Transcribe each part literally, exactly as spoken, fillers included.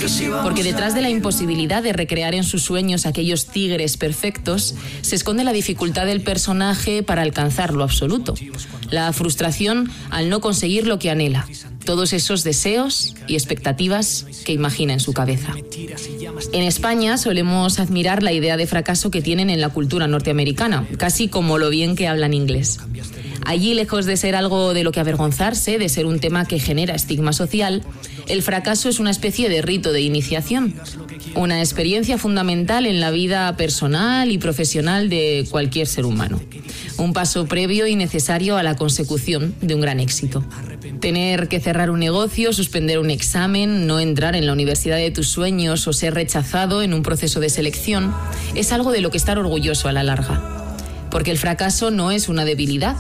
Porque detrás de la imposibilidad de recrear en sus sueños aquellos tigres perfectos, se esconde la dificultad del personaje para alcanzar lo absoluto. La frustración al no conseguir lo que anhela. Todos esos deseos y expectativas que imagina en su cabeza. En España solemos admirar la idea de fracaso que tienen en la cultura norteamericana, casi como lo bien que hablan inglés. Allí, lejos de ser algo de lo que avergonzarse, de ser un tema que genera estigma social, el fracaso es una especie de rito de iniciación, una experiencia fundamental en la vida personal y profesional de cualquier ser humano. Un paso previo y necesario a la consecución de un gran éxito. Tener que cerrar un negocio, suspender un examen, no entrar en la universidad de tus sueños o ser rechazado en un proceso de selección es algo de lo que estar orgulloso a la larga. Porque el fracaso no es una debilidad.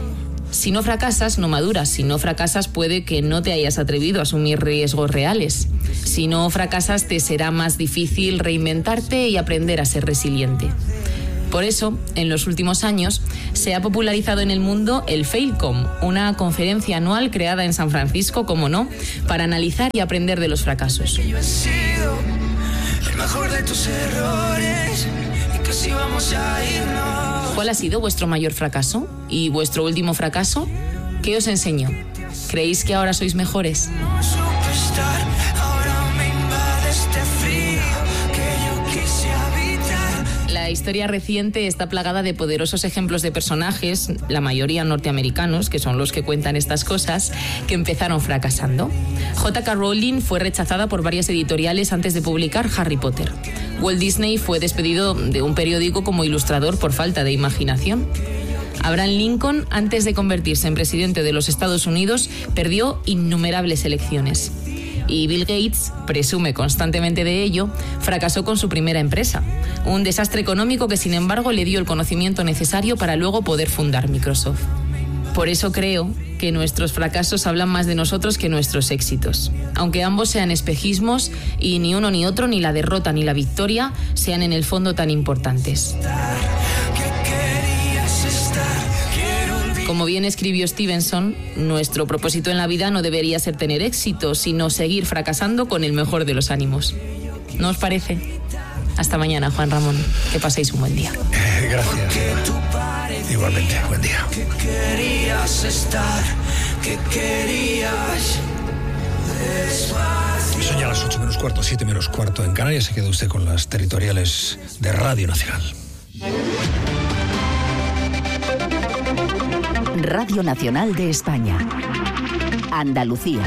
Si no fracasas, no maduras. Si no fracasas, puede que no te hayas atrevido a asumir riesgos reales. Si no fracasas, te será más difícil reinventarte y aprender a ser resiliente. Por eso, en los últimos años, se ha popularizado en el mundo el Failcom, una conferencia anual creada en San Francisco, como no, para analizar y aprender de los fracasos. Yo he sido el mejor de tus errores y casi vamos a irnos. ¿Cuál ha sido vuestro mayor fracaso? ¿Y vuestro último fracaso? ¿Qué os enseñó? ¿Creéis que ahora sois mejores? No supe estar, ahora me invade este frío que yo quise habitar. La historia reciente está plagada de poderosos ejemplos de personajes, la mayoría norteamericanos, que son los que cuentan estas cosas, que empezaron fracasando. J K Rowling fue rechazada por varias editoriales antes de publicar Harry Potter. Walt Disney fue despedido de un periódico como ilustrador por falta de imaginación. Abraham Lincoln, antes de convertirse en presidente de los Estados Unidos, perdió innumerables elecciones. Y Bill Gates, presume constantemente de ello, fracasó con su primera empresa. Un desastre económico que, sin embargo, le dio el conocimiento necesario para luego poder fundar Microsoft. Por eso creo que nuestros fracasos hablan más de nosotros que nuestros éxitos. Aunque ambos sean espejismos y ni uno ni otro, ni la derrota ni la victoria, sean en el fondo tan importantes. Como bien escribió Stevenson, nuestro propósito en la vida no debería ser tener éxito, sino seguir fracasando con el mejor de los ánimos. ¿No os parece? Hasta mañana, Juan Ramón. Que paséis un buen día. Eh, gracias. Igualmente, buen día. Que querías estar, que querías despacio. Son ya las ocho menos cuarto, siete menos cuarto en Canarias. Se queda usted con las territoriales de Radio Nacional. Radio Nacional de España. Andalucía.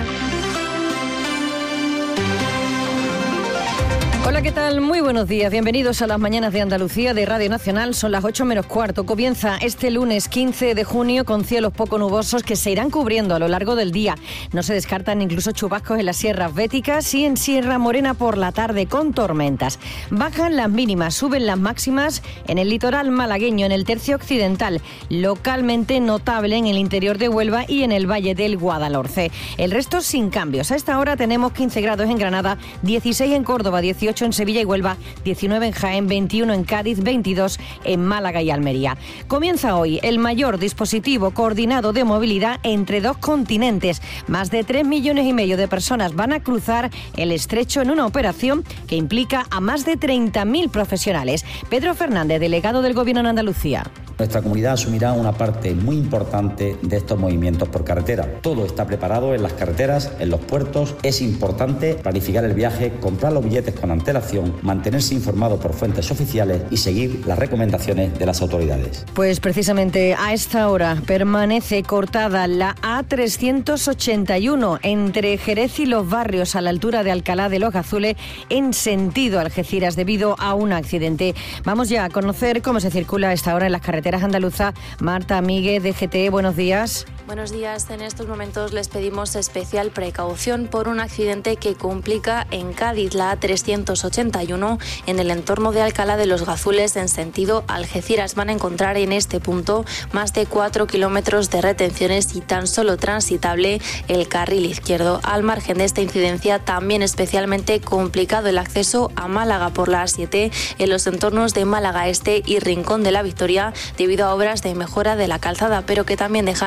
Hola, ¿qué tal? Muy buenos días. Bienvenidos a las mañanas de Andalucía de Radio Nacional. Son las ocho menos cuarto. Comienza este lunes quince de junio con cielos poco nubosos que se irán cubriendo a lo largo del día. No se descartan incluso chubascos en las sierras béticas y en Sierra Morena por la tarde con tormentas. Bajan las mínimas, suben las máximas en el litoral malagueño, en el tercio occidental, localmente notable en el interior de Huelva y en el valle del Guadalhorce. El resto sin cambios. A esta hora tenemos quince grados en Granada, dieciséis en Córdoba, dieciocho en Sevilla y Huelva, diecinueve en Jaén, veintiuno en Cádiz, veintidós en Málaga y Almería. Comienza hoy el mayor dispositivo coordinado de movilidad entre dos continentes. Más de tres millones y medio de personas van a cruzar el estrecho en una operación que implica a más de treinta mil profesionales. Pedro Fernández, delegado del Gobierno en Andalucía. Nuestra comunidad asumirá una parte muy importante de estos movimientos por carretera. Todo está preparado en las carreteras, en los puertos. Es importante planificar el viaje, comprar los billetes con antelación, mantenerse informado por fuentes oficiales y seguir las recomendaciones de las autoridades. Pues precisamente a esta hora permanece cortada la A trescientos ochenta y uno entre Jerez y Los Barrios, a la altura de Alcalá de los Gazules, en sentido Algeciras, debido a un accidente. Vamos ya a conocer cómo se circula a esta hora en las carreteras andaluzas. Marta Míguez, D G T, buenos días. Buenos días. En estos momentos les pedimos especial precaución por un accidente que complica en Cádiz la A trescientos ochenta y uno en el entorno de Alcalá de los Gazules en sentido Algeciras. Van a encontrar en este punto más de cuatro kilómetros de retenciones y tan solo transitable el carril izquierdo. Al margen de esta incidencia, también especialmente complicado el acceso a Málaga por la A siete en los entornos de Málaga Este y Rincón de la Victoria debido a obras de mejora de la calzada, pero que también dejan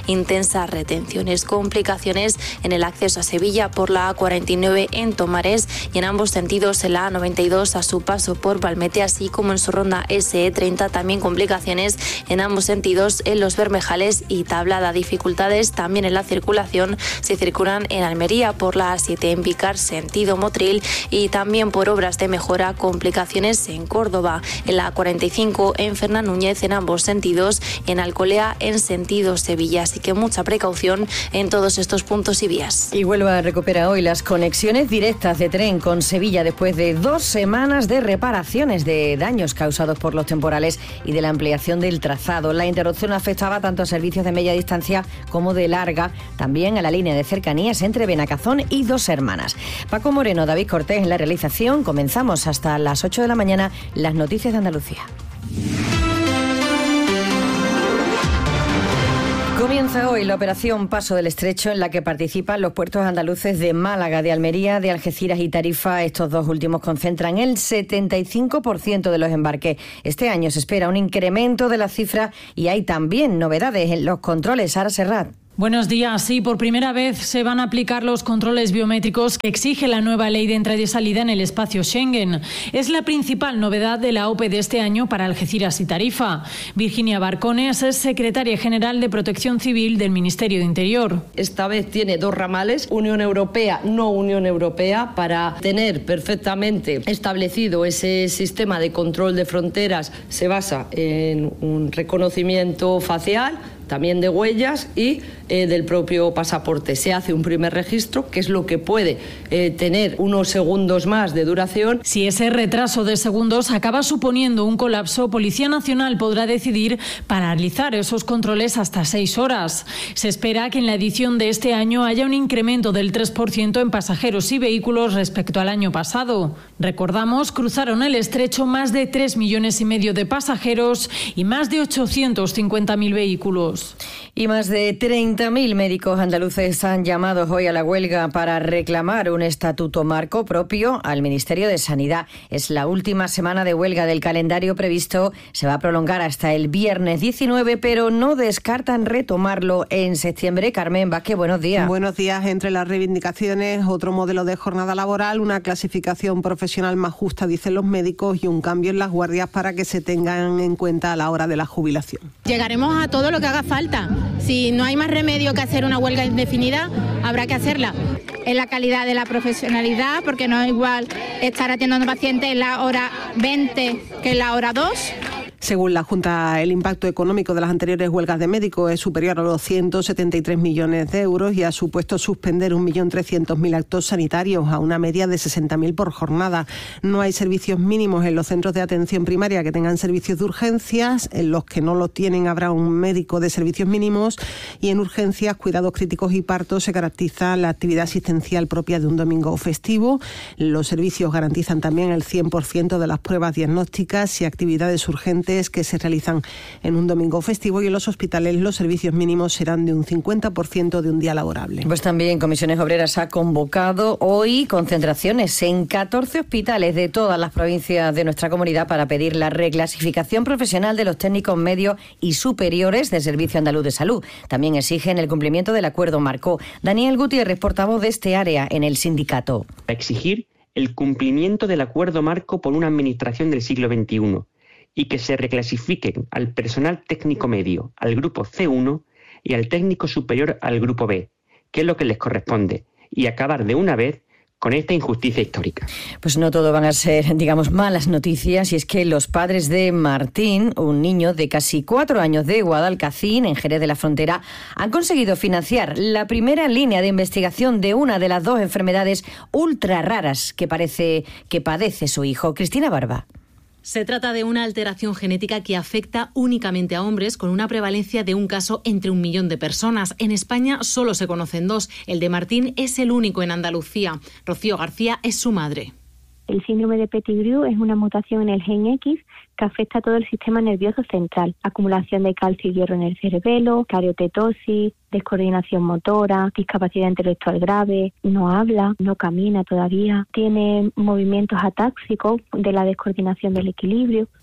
intensas retenciones. Complicaciones en el acceso a Sevilla por la A cuarenta y nueve en Tomares y en ambos sentidos en la A noventa y dos a su paso por Valmete, así como en su ronda ese e treinta. También complicaciones en ambos sentidos en Los Bermejales y Tablada. Dificultades también en la circulación si circulan en Almería por la A siete en Vicar sentido Motril y también por obras de mejora. Complicaciones en Córdoba, en la A cuarenta y cinco en Fernán Núñez en ambos sentidos, en Alcolea en sentido Sevilla. Así que mucha precaución en todos estos puntos y vías. Y Huelva recupera hoy las conexiones directas de tren con Sevilla después de dos semanas de reparaciones de daños causados por los temporales y de la ampliación del trazado. La interrupción afectaba tanto a servicios de media distancia como de larga, también a la línea de cercanías entre Benacazón y Dos Hermanas. Paco Moreno, David Cortés en la realización. Comenzamos hasta las ocho de la mañana las noticias de Andalucía. Comienza hoy la operación Paso del Estrecho, en la que participan los puertos andaluces de Málaga, de Almería, de Algeciras y Tarifa. Estos dos últimos concentran el setenta y cinco por ciento de los embarques. Este año se espera un incremento de la cifra y hay también novedades en los controles. Sara Serrat. Buenos días. Sí, por primera vez se van a aplicar los controles biométricos que exige la nueva ley de entrada y salida en el espacio Schengen. Es la principal novedad de la O P E de este año para Algeciras y Tarifa. Virginia Barcones es secretaria general de Protección Civil del Ministerio de Interior. Esta vez tiene dos ramales, Unión Europea, no Unión Europea, para tener perfectamente establecido ese sistema de control de fronteras. Se basa en un reconocimiento facial, también de huellas y eh, del propio pasaporte. Se hace un primer registro, que es lo que puede eh, tener unos segundos más de duración. Si ese retraso de segundos acaba suponiendo un colapso, Policía Nacional podrá decidir paralizar esos controles hasta seis horas. Se espera que en la edición de este año haya un incremento del tres por ciento en pasajeros y vehículos respecto al año pasado. Recordamos, cruzaron el estrecho más de tres millones y medio de pasajeros y más de ochocientos cincuenta mil vehículos. Y más de treinta mil médicos andaluces han llamado hoy a la huelga para reclamar un estatuto marco propio al Ministerio de Sanidad. Es la última semana de huelga del calendario previsto. Se va a prolongar hasta el viernes diecinueve, pero no descartan retomarlo en septiembre. Carmen Vázquez, buenos días. Buenos días. Entre las reivindicaciones, otro modelo de jornada laboral, una clasificación profesional más justa, dicen los médicos, y un cambio en las guardias para que se tengan en cuenta a la hora de la jubilación. Llegaremos a todo lo que haga falta. Si no hay más remedio que hacer una huelga indefinida, habrá que hacerla. Es la calidad de la profesionalidad, porque no es igual estar atendiendo a un paciente en la hora veinte que en la hora dos. Según la Junta, el impacto económico de las anteriores huelgas de médicos es superior a los ciento setenta y tres millones de euros y ha supuesto suspender un millón trescientos mil actos sanitarios a una media de sesenta mil por jornada. No hay servicios mínimos en los centros de atención primaria que tengan servicios de urgencias. En los que no lo tienen habrá un médico de servicios mínimos y en urgencias, cuidados críticos y partos se garantiza la actividad asistencial propia de un domingo festivo. Los servicios garantizan también el cien por ciento de las pruebas diagnósticas y actividades urgentes que se realizan en un domingo festivo, y en los hospitales los servicios mínimos serán de un cincuenta por ciento de un día laborable. Pues también Comisiones Obreras ha convocado hoy concentraciones en catorce hospitales de todas las provincias de nuestra comunidad para pedir la reclasificación profesional de los técnicos medios y superiores del Servicio Andaluz de Salud. También exigen el cumplimiento del acuerdo marco. Daniel Gutiérrez, portavoz de este área en el sindicato. Exigir el cumplimiento del acuerdo marco por una administración del siglo veintiuno. Y que se reclasifiquen al personal técnico medio al grupo ce uno y al técnico superior al grupo be, que es lo que les corresponde, y acabar de una vez con esta injusticia histórica. Pues no todo van a ser, digamos, malas noticias, y es que los padres de Martín, un niño de casi cuatro años de Guadalcacín, en Jerez de la Frontera, han conseguido financiar la primera línea de investigación de una de las dos enfermedades ultra raras que parece que padece su hijo. Cristina Barba. Se trata de una alteración genética que afecta únicamente a hombres, con una prevalencia de un caso entre un millón de personas. En España solo se conocen dos. El de Martín es el único en Andalucía. Rocío García es su madre. El síndrome de Pettigrew es una mutación en el gen X que afecta a todo el sistema nervioso central. Acumulación de calcio y hierro en el cerebelo, cariotetosis, descoordinación motora, discapacidad intelectual grave, no habla, no camina todavía, tiene movimientos atáxicos de la descoordinación del equilibrio.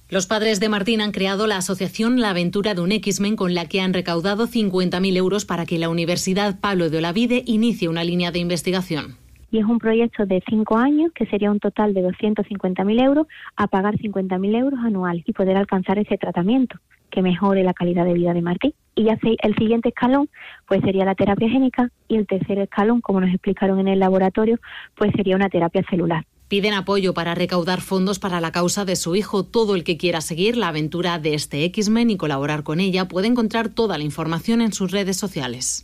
Los padres de Martín han creado la asociación La Aventura de un X-Men, con la que han recaudado cincuenta mil euros para que la Universidad Pablo de Olavide inicie una línea de investigación. Y es un proyecto de cinco años que sería un total de doscientos cincuenta mil euros a pagar cincuenta mil euros anuales y poder alcanzar ese tratamiento que mejore la calidad de vida de Martín. Y ya el siguiente escalón pues sería la terapia génica y el tercer escalón, como nos explicaron en el laboratorio, pues sería una terapia celular. Piden apoyo para recaudar fondos para la causa de su hijo. Todo el que quiera seguir la aventura de este X-Men y colaborar con ella puede encontrar toda la información en sus redes sociales.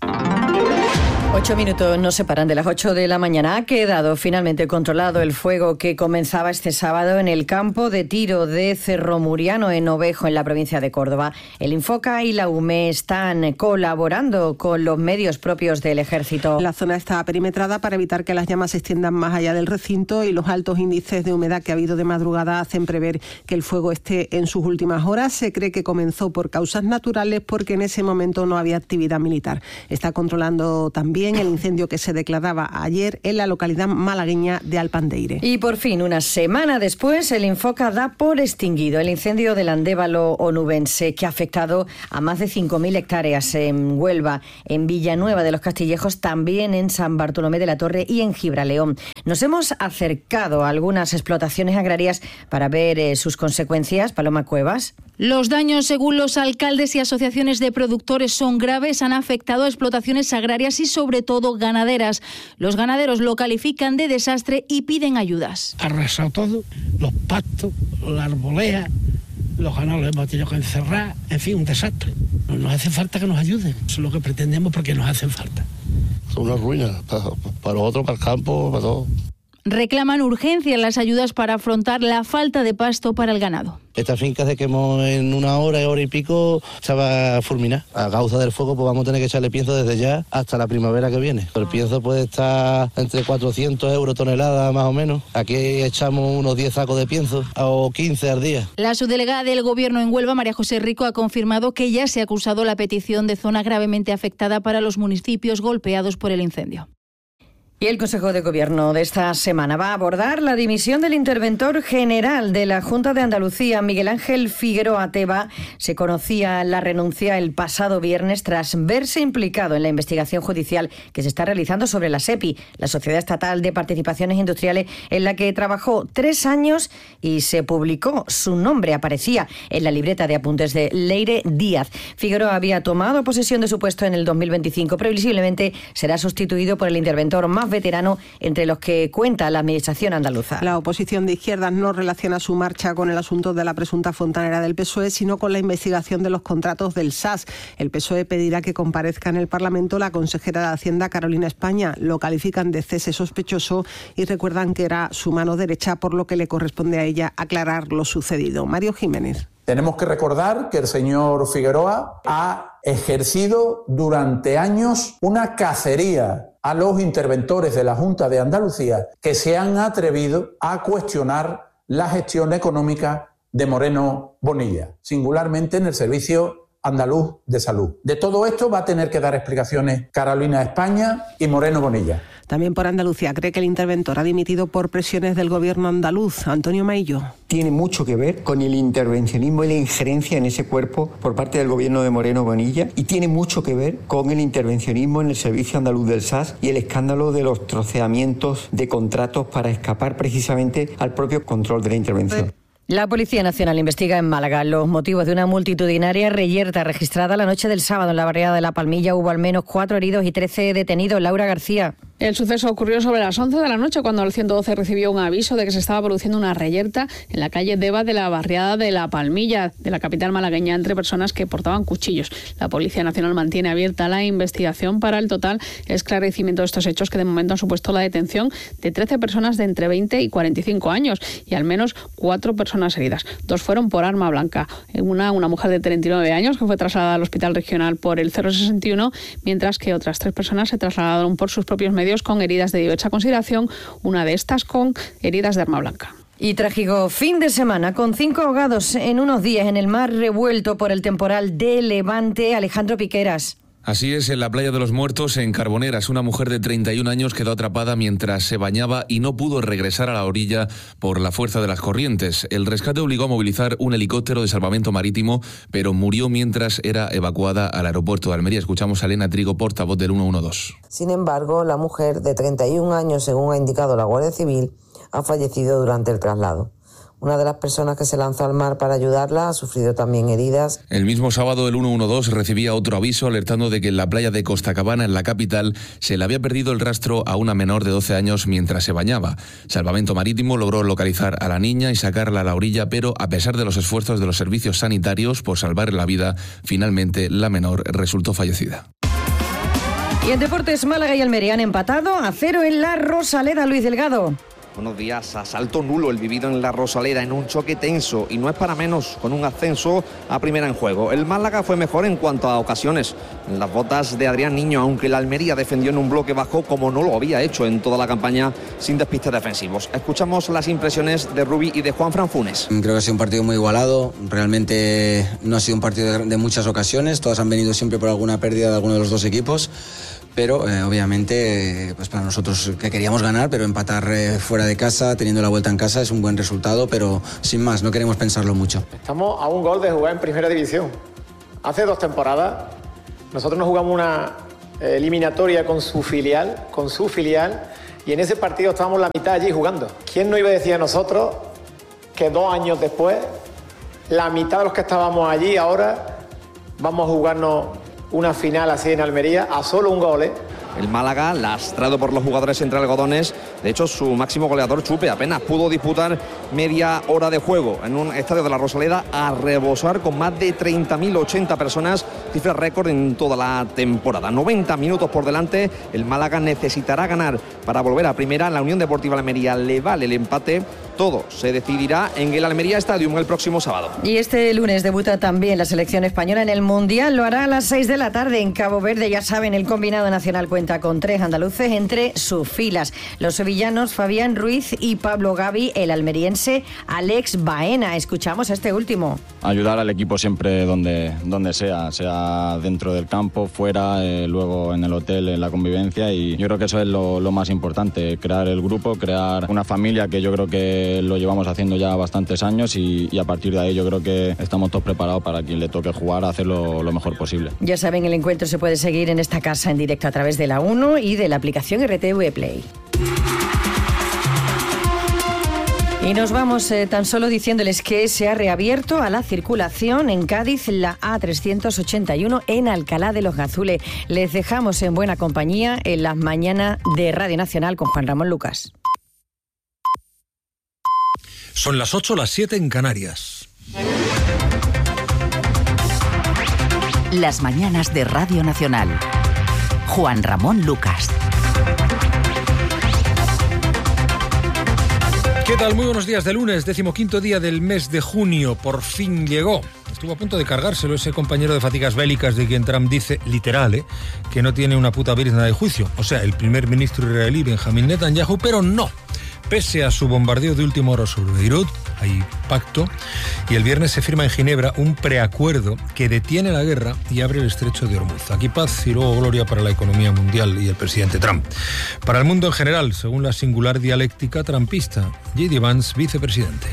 Ocho minutos nos separan de las ocho de la mañana. Ha quedado finalmente controlado el fuego que comenzaba este sábado en el campo de tiro de Cerro Muriano, en Ovejo, en la provincia de Córdoba. El Infoca y la U M E están colaborando con los medios propios del Ejército. La zona está perimetrada para evitar que las llamas se extiendan más allá del recinto, y los altos índices de humedad que ha habido de madrugada hacen prever que el fuego esté en sus últimas horas. Se cree que comenzó por causas naturales porque en ese momento no había actividad militar. Está controlando también el incendio que se declaraba ayer en la localidad malagueña de Alpandeire. Y por fin, una semana después, el Infoca da por extinguido el incendio del Andévalo onubense, que ha afectado a más de cinco mil hectáreas en Huelva, en Villanueva de los Castillejos, también en San Bartolomé de la Torre y en Gibraleón. Nos hemos acercado a algunas explotaciones agrarias para ver eh, sus consecuencias. Paloma Cuevas. Los daños, según los alcaldes y asociaciones de productores, son graves. Han afectado a explotaciones agrarias y sobre todo ganaderas. Los ganaderos lo califican de desastre y piden ayudas. Ha arrasado todo, los pastos, la arbolea, los ganados los hemos tenido que encerrar, en fin, un desastre. Nos hace falta que nos ayuden, eso es lo que pretendemos, porque nos hacen falta. Son una ruina, para, para los otros, para el campo, para todo. Reclaman urgencia en las ayudas para afrontar la falta de pasto para el ganado. Esta finca se quemó en una hora, hora y pico, estaba fulminada. A causa del fuego pues vamos a tener que echarle pienso desde ya hasta la primavera que viene. El pienso puede estar entre cuatrocientos euros tonelada más o menos. Aquí echamos unos diez sacos de pienso o quince al día. La subdelegada del Gobierno en Huelva, María José Rico, ha confirmado que ya se ha acusado la petición de zona gravemente afectada para los municipios golpeados por el incendio. Y el Consejo de Gobierno de esta semana va a abordar la dimisión del interventor general de la Junta de Andalucía, Miguel Ángel Figueroa Teba. Se conocía la renuncia el pasado viernes tras verse implicado en la investigación judicial que se está realizando sobre la SEPI, la Sociedad Estatal de Participaciones Industriales, en la que trabajó tres años y se publicó. Su nombre aparecía en la libreta de apuntes de Leire Díaz. Figueroa había tomado posesión de su puesto en el dos mil veinticinco. Previsiblemente será sustituido por el interventor más veterano entre los que cuenta la Administración andaluza. La oposición de izquierdas no relaciona su marcha con el asunto de la presunta fontanera del P S O E, sino con la investigación de los contratos del S A S. El P S O E pedirá que comparezca en el Parlamento la consejera de Hacienda, Carolina España. Lo califican de cese sospechoso y recuerdan que era su mano derecha, por lo que le corresponde a ella aclarar lo sucedido. Mario Jiménez. Tenemos que recordar que el señor Figueroa ha ejercido durante años una cacería a los interventores de la Junta de Andalucía que se han atrevido a cuestionar la gestión económica de Moreno Bonilla, singularmente en el Servicio Andaluz de Salud. De todo esto va a tener que dar explicaciones Carolina España y Moreno Bonilla. También por Andalucía cree que el interventor ha dimitido por presiones del gobierno andaluz. Antonio Maillo. Tiene mucho que ver con el intervencionismo y la injerencia en ese cuerpo por parte del gobierno de Moreno Bonilla, y tiene mucho que ver con el intervencionismo en el Servicio Andaluz del S A S y el escándalo de los troceamientos de contratos para escapar precisamente al propio control de la intervención. La Policía Nacional investiga en Málaga los motivos de una multitudinaria reyerta registrada la noche del sábado en la barriada de La Palmilla. Hubo al menos cuatro heridos y trece detenidos. Laura García. El suceso ocurrió sobre las once de la noche cuando el ciento doce recibió un aviso de que se estaba produciendo una reyerta en la calle Deva de la barriada de La Palmilla, de la capital malagueña, entre personas que portaban cuchillos. La Policía Nacional mantiene abierta la investigación para el total esclarecimiento de estos hechos, que de momento han supuesto la detención de trece personas de entre veinte y cuarenta y cinco años y al menos cuatro personas heridas. Dos fueron por arma blanca. Una, una mujer de treinta y nueve años que fue trasladada al hospital regional por el cero sesenta y uno, mientras que otras tres personas se trasladaron por sus propios medios con heridas de diversa consideración, una de estas con heridas de arma blanca. Y trágico fin de semana con cinco ahogados en unos días en el mar revuelto por el temporal de Levante. Alejandro Piqueras. Así es, en la playa de los Muertos, en Carboneras, una mujer de treinta y un años quedó atrapada mientras se bañaba y no pudo regresar a la orilla por la fuerza de las corrientes. El rescate obligó a movilizar un helicóptero de salvamento marítimo, pero murió mientras era evacuada al aeropuerto de Almería. Escuchamos a Elena Trigo, portavoz del ciento doce. Sin embargo, la mujer de treinta y un años, según ha indicado la Guardia Civil, ha fallecido durante el traslado. Una de las personas que se lanzó al mar para ayudarla ha sufrido también heridas. El mismo sábado el ciento doce recibía otro aviso alertando de que en la playa de Costacabana, en la capital, se le había perdido el rastro a una menor de doce años mientras se bañaba. Salvamento Marítimo logró localizar a la niña y sacarla a la orilla, pero a pesar de los esfuerzos de los servicios sanitarios por salvar la vida, finalmente la menor resultó fallecida. Y en deportes, Málaga y Almería han empatado a cero en la Rosaleda. Luis Delgado. Buenos días. Asalto nulo el vivido en la Rosaleda en un choque tenso y no es para menos, con un ascenso a primera en juego. El Málaga fue mejor en cuanto a ocasiones. En las botas de Adrián Niño, aunque la Almería defendió en un bloque bajo como no lo había hecho en toda la campaña, sin despistes defensivos. Escuchamos las impresiones de Rubí y de Juanfran Funes. Creo que ha sido un partido muy igualado. Realmente no ha sido un partido de, de muchas ocasiones. Todas han venido siempre por alguna pérdida de alguno de los dos equipos. Pero eh, obviamente eh, pues para nosotros que queríamos ganar, pero empatar eh, fuera de casa, teniendo la vuelta en casa, es un buen resultado, pero sin más, no queremos pensarlo mucho. Estamos a un gol de jugar en primera división. Hace dos temporadas nosotros nos jugamos una eliminatoria con su filial, con su filial, y en ese partido estábamos la mitad allí jugando. ¿Quién nos iba a decir a nosotros que dos años después, la mitad de los que estábamos allí ahora vamos a jugarnos una final así en Almería a solo un gol, ¿eh? El Málaga, lastrado por los jugadores entre algodones, de hecho su máximo goleador Chupe apenas pudo disputar media hora de juego en un estadio de la Rosaleda a rebosar con más de treinta mil ochenta personas, cifra récord en toda la temporada. noventa minutos por delante, el Málaga necesitará ganar para volver a primera. La Unión Deportiva Almería le vale el empate. Todo se decidirá en el Almería Stadium el próximo sábado. Y este lunes debuta también la selección española en el Mundial. Lo hará a las seis de la tarde en Cabo Verde. Ya saben, el combinado nacional cuenta con tres andaluces entre sus filas. Los sevillanos Fabián Ruiz y Pablo Gavi, el almeriense Alex Baena. Escuchamos a este último. Ayudar al equipo siempre donde, donde sea, sea dentro del campo, fuera, eh, luego en el hotel, en la convivencia, y yo creo que eso es lo, lo más importante, crear el grupo, crear una familia, que yo creo que lo llevamos haciendo ya bastantes años, y, y a partir de ahí yo creo que estamos todos preparados para quien le toque jugar a hacerlo lo mejor posible. Ya saben, el encuentro se puede seguir en esta casa en directo a través de la uno y de la aplicación R T V Play. Y nos vamos eh, tan solo diciéndoles que se ha reabierto a la circulación en Cádiz la A trescientos ochenta y uno en Alcalá de los Gazules. Les dejamos en buena compañía en las mañanas de Radio Nacional con Juan Ramón Lucas. Son las ocho, las siete en Canarias. Las mañanas de Radio Nacional. Juan Ramón Lucas. ¿Qué tal? Muy buenos días de lunes, decimoquinto día del mes de junio. Por fin llegó. Estuvo a punto de cargárselo ese compañero de fatigas bélicas de quien Trump dice, literal, ¿eh?, que no tiene una puta brizna de juicio. O sea, el primer ministro israelí Benjamín Netanyahu, pero no. Pese a su bombardeo de última hora sobre Beirut, hay pacto, y el viernes se firma en Ginebra un preacuerdo que detiene la guerra y abre el estrecho de Hormuz. Aquí paz y luego gloria para la economía mundial y el presidente Trump. Para el mundo en general, según la singular dialéctica trumpista, J D Vance, vicepresidente.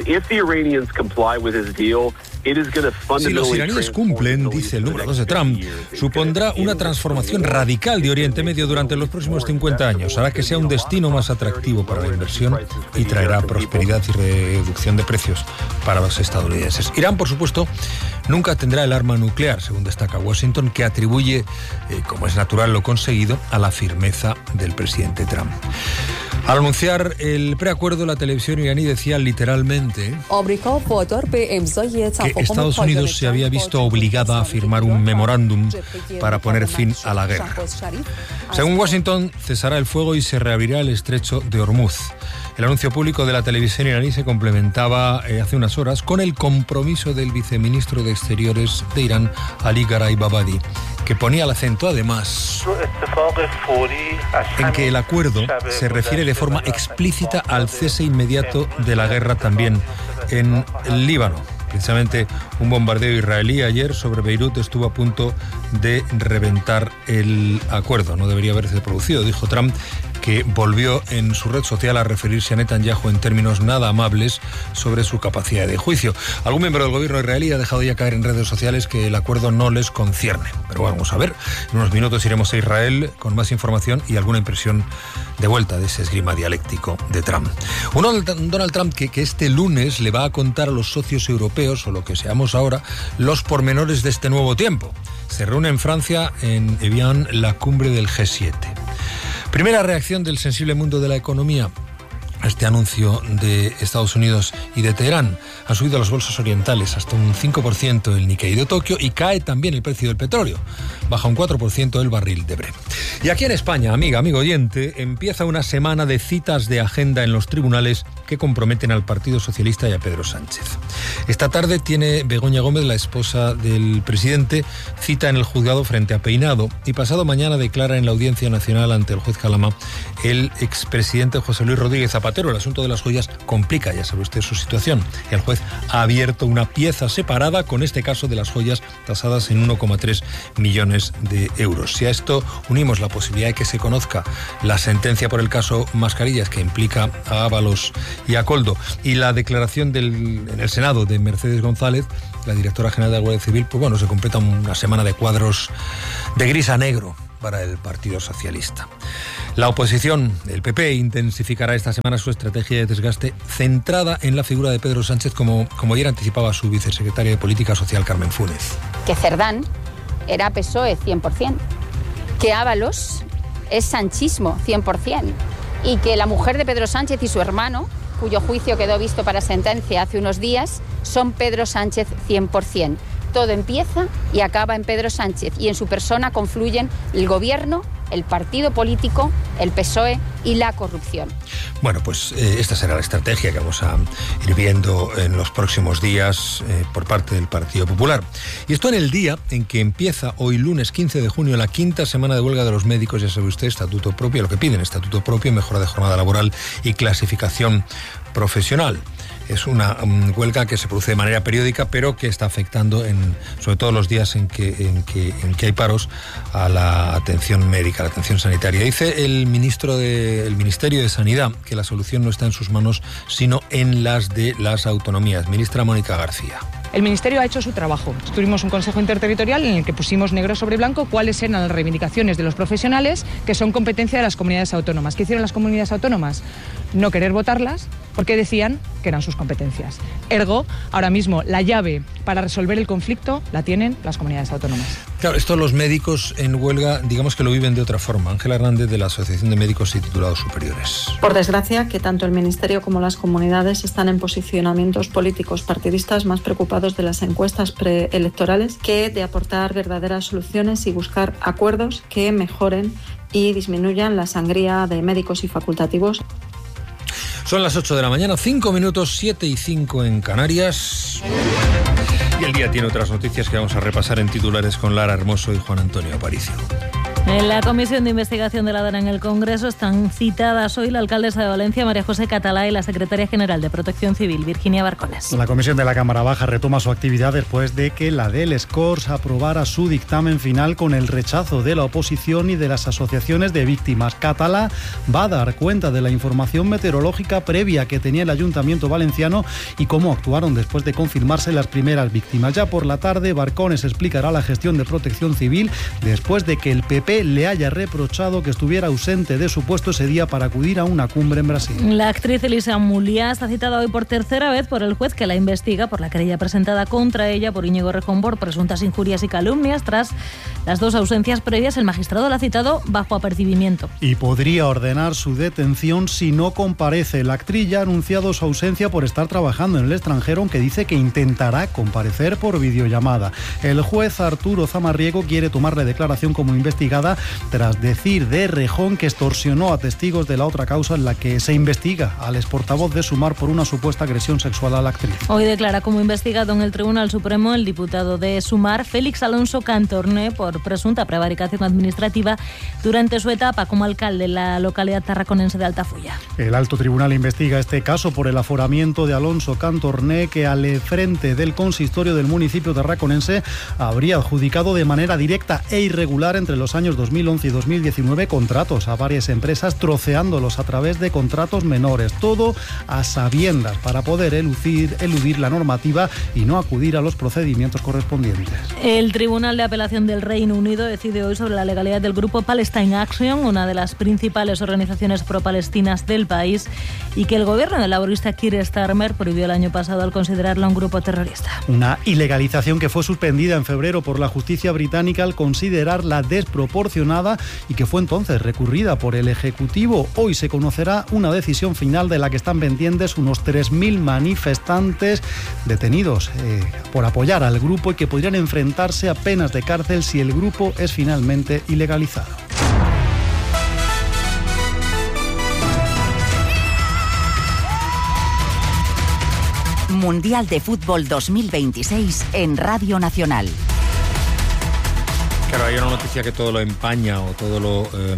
Si los iraníes cumplen, dice el número dos de Trump, supondrá una transformación radical de Oriente Medio durante los próximos cincuenta años. Hará que sea un destino más atractivo para la inversión y traerá prosperidad y reducción de precios para los estadounidenses. Irán, por supuesto, nunca tendrá el arma nuclear, según destaca Washington, que atribuye, eh, como es natural, lo conseguido a la firmeza del presidente Trump. Al anunciar el preacuerdo, la televisión iraní decía literalmente que Estados Unidos se había visto obligada a firmar un memorándum para poner fin a la guerra. Según Washington, cesará el fuego y se reabrirá el estrecho de Hormuz. El anuncio público de la televisión iraní se complementaba eh, hace unas horas con el compromiso del viceministro de Exteriores de Irán, Ali Gharibabadi, que ponía el acento además en que el acuerdo se refiere de forma explícita al cese inmediato de la guerra también en el Líbano. Precisamente un bombardeo israelí ayer sobre Beirut estuvo a punto de reventar el acuerdo. No debería haberse producido, dijo Trump, que volvió en su red social a referirse a Netanyahu en términos nada amables sobre su capacidad de juicio. Algún miembro del gobierno israelí ha dejado ya caer en redes sociales que el acuerdo no les concierne. Pero bueno, vamos a ver. En unos minutos iremos a Israel con más información y alguna impresión de vuelta de ese esgrima dialéctico de Trump. Un Donald Trump que, que este lunes le va a contar a los socios europeos, o lo que seamos ahora, los pormenores de este nuevo tiempo. Se reúne en Francia, en Evian, la cumbre del G siete. Primera reacción del sensible mundo de la economía a este anuncio de Estados Unidos y de Teherán. Han subido las bolsas orientales hasta un cinco por ciento el Nikkei de Tokio y cae también el precio del petróleo. Baja un cuatro por ciento el barril de Brent. Y aquí en España, amiga, amigo oyente, empieza una semana de citas de agenda en los tribunales que comprometen al Partido Socialista y a Pedro Sánchez. Esta tarde tiene Begoña Gómez, la esposa del presidente, cita en el juzgado frente a Peinado, y pasado mañana declara en la Audiencia Nacional ante el juez Calama el expresidente José Luis Rodríguez Zapatero. El asunto de las joyas complica, ya sabe usted, su situación. El juez ha abierto una pieza separada con este caso de las joyas tasadas en uno coma tres millones de euros. Si a esto unimos la posibilidad de que se conozca la sentencia por el caso Mascarillas, que implica a Ábalos y a Coldo, y la declaración del, en el Senado de Mercedes González, la directora general de la Guardia Civil, pues bueno, se completa una semana de cuadros de gris a negro para el Partido Socialista. La oposición, el P P, intensificará esta semana su estrategia de desgaste centrada en la figura de Pedro Sánchez, como, como ayer anticipaba su vicesecretaria de Política Social, Carmen Funes. Que Cerdán era P S O E cien por ciento, que Ábalos es sanchismo cien por ciento y que la mujer de Pedro Sánchez y su hermano, cuyo juicio quedó visto para sentencia hace unos días, son Pedro Sánchez cien por ciento. Todo empieza y acaba en Pedro Sánchez y en su persona confluyen el gobierno, el partido político, el P S O E y la corrupción. Bueno, pues eh, esta será la estrategia que vamos a ir viendo en los próximos días eh, por parte del Partido Popular. Y esto en el día en que empieza hoy lunes quince de junio la quinta semana de huelga de los médicos, ya sabe usted, estatuto propio, lo que piden, estatuto propio, mejora de jornada laboral y clasificación profesional. Es una um, huelga que se produce de manera periódica, pero que está afectando, en, sobre todo los días en que, en, que, en que hay paros, a la atención médica, a la atención sanitaria. Dice el ministro de, el Ministerio de Sanidad que la solución no está en sus manos, sino en las de las autonomías. Ministra Mónica García. El Ministerio ha hecho su trabajo. Tuvimos un consejo interterritorial en el que pusimos negro sobre blanco cuáles eran las reivindicaciones de los profesionales que son competencia de las comunidades autónomas. ¿Qué hicieron las comunidades autónomas? No querer votarlas porque decían que eran sus competencias. Ergo, ahora mismo la llave para resolver el conflicto la tienen las comunidades autónomas. Claro, esto los médicos en huelga, digamos que lo viven de otra forma. Ángela Hernández, de la Asociación de Médicos y Titulados Superiores. Por desgracia, que tanto el Ministerio como las comunidades están en posicionamientos políticos partidistas más preocupados de las encuestas preelectorales que de aportar verdaderas soluciones y buscar acuerdos que mejoren y disminuyan la sangría de médicos y facultativos. Son las ocho de la mañana, cinco minutos, siete y cinco en Canarias. Y el día tiene otras noticias que vamos a repasar en titulares con Lara Hermoso y Juan Antonio Aparicio. En la Comisión de Investigación de la DANA en el Congreso están citadas hoy la alcaldesa de Valencia, María José Catalá, y la secretaria general de Protección Civil, Virginia Barcones. La Comisión de la Cámara Baja retoma su actividad después de que la del Scors aprobara su dictamen final con el rechazo de la oposición y de las asociaciones de víctimas. Catalá va a dar cuenta de la información meteorológica previa que tenía el Ayuntamiento valenciano y cómo actuaron después de confirmarse las primeras víctimas. Ya por la tarde, Barcones explicará la gestión de Protección Civil después de que el P P le haya reprochado que estuviera ausente de su puesto ese día para acudir a una cumbre en Brasil. La actriz Elisa Muliá está citada hoy por tercera vez por el juez que la investiga por la querella presentada contra ella por Íñigo Errejón por presuntas injurias y calumnias. Tras las dos ausencias previas, el magistrado la ha citado bajo apercibimiento. Y podría ordenar su detención si no comparece. La actriz ya ha anunciado su ausencia por estar trabajando en el extranjero, aunque dice que intentará comparecer por videollamada. El juez Arturo Zamarriego quiere tomarle declaración como investigada investigada tras decir de Rejón que extorsionó a testigos de la otra causa en la que se investiga al exportavoz de Sumar por una supuesta agresión sexual a la actriz. Hoy declara como investigado en el Tribunal Supremo el diputado de Sumar, Félix Alonso Cantorné, por presunta prevaricación administrativa durante su etapa como alcalde en la localidad tarraconense de Altafulla. El alto tribunal investiga este caso por el aforamiento de Alonso Cantorné, que al frente del consistorio del municipio tarraconense habría adjudicado de manera directa e irregular entre los años dos mil once y dos mil diecinueve contratos a varias empresas, troceándolos a través de contratos menores, todo a sabiendas para poder eludir, eludir la normativa y no acudir a los procedimientos correspondientes. El Tribunal de Apelación del Reino Unido decide hoy sobre la legalidad del grupo Palestine Action, una de las principales organizaciones pro-palestinas del país, y que el gobierno del laborista Keir Starmer prohibió el año pasado al considerarla un grupo terrorista. Una ilegalización que fue suspendida en febrero por la justicia británica al considerarla desproporcionada y que fue entonces recurrida por el Ejecutivo. Hoy se conocerá una decisión final de la que están pendientes unos tres mil manifestantes detenidos eh, por apoyar al grupo y que podrían enfrentarse a penas de cárcel si el grupo es finalmente ilegalizado. Mundial de Fútbol dos mil veintiséis en Radio Nacional. Claro, hay una noticia que todo lo empaña o todo lo eh,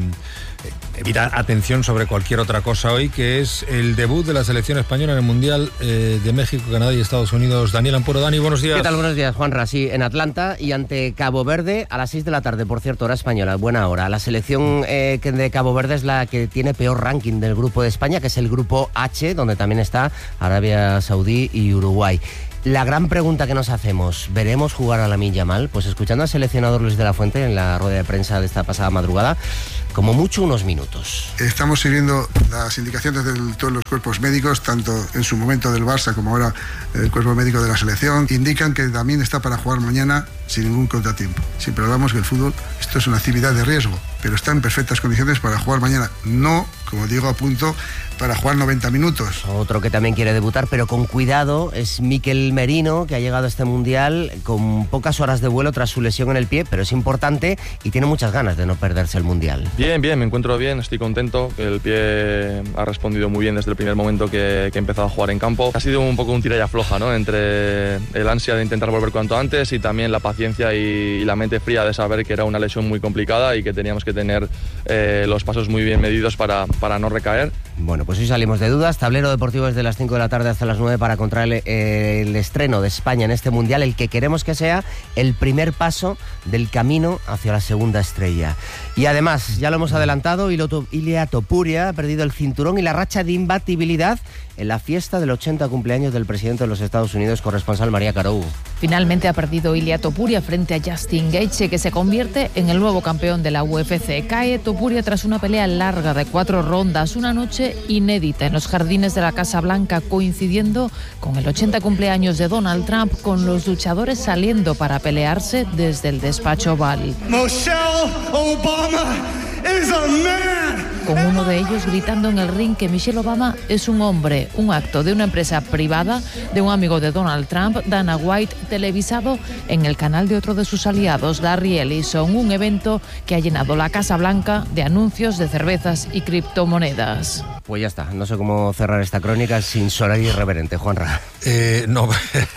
evita atención sobre cualquier otra cosa hoy, que es el debut de la selección española en el Mundial eh, de México, Canadá y Estados Unidos. Daniel Ampuro. Dani, buenos días. ¿Qué tal? Buenos días, Juanra. Sí, en Atlanta y ante Cabo Verde a las seis de la tarde, por cierto, hora española, buena hora. La selección eh, de Cabo Verde es la que tiene peor ranking del grupo de España, que es el grupo H, donde también está Arabia Saudí y Uruguay. La gran pregunta que nos hacemos, ¿veremos jugar a Lamine Yamal? Pues escuchando al seleccionador Luis de la Fuente en la rueda de prensa de esta pasada madrugada, como mucho unos minutos. Estamos siguiendo las indicaciones de todos los cuerpos médicos, tanto en su momento del Barça como ahora el cuerpo médico de la selección. Indican que Lamine está para jugar mañana sin ningún contratiempo. Siempre hablamos que el fútbol, esto es una actividad de riesgo, pero está en perfectas condiciones para jugar mañana. No, como digo, a punto para jugar noventa minutos. Otro que también quiere debutar, pero con cuidado, es Mikel Merino, que ha llegado a este Mundial con pocas horas de vuelo tras su lesión en el pie, pero es importante y tiene muchas ganas de no perderse el Mundial. Bien, bien, me encuentro bien, estoy contento. El pie ha respondido muy bien desde el primer momento que, que he empezado a jugar en campo. Ha sido un poco un tira y afloja, ¿no? Entre el ansia de intentar volver cuanto antes y también la paciencia y, y la mente fría de saber que era una lesión muy complicada y que teníamos que tener eh, los pasos muy bien medidos para, para no recaer. Bueno, pues hoy salimos de dudas. Tablero deportivo desde las cinco de la tarde hasta las nueve para contar el, eh, el estreno de España en este Mundial, el que queremos que sea el primer paso del camino hacia la segunda estrella. Y además, ya lo hemos adelantado, Ilia Topuria ha perdido el cinturón y la racha de imbatibilidad en la fiesta del ochenta cumpleaños del presidente de los Estados Unidos, corresponsal María Carou. Finalmente ha perdido Ilia Topuria frente a Justin Gaethje, que se convierte en el nuevo campeón de la U F C. Cae Topuria tras una pelea larga de cuatro rondas, una noche inédita en los jardines de la Casa Blanca, coincidiendo con el ochenta cumpleaños de Donald Trump, con los luchadores saliendo para pelearse desde el despacho Oval. Michelle Obama is a man. Con uno de ellos gritando en el ring que Michelle Obama es un hombre, un acto de una empresa privada de un amigo de Donald Trump, Dana White, televisado en el canal de otro de sus aliados, Larry Ellison, un evento que ha llenado la Casa Blanca de anuncios de cervezas y criptomonedas. Pues ya está, no sé cómo cerrar esta crónica sin sonar irreverente, Juanra. Eh, no,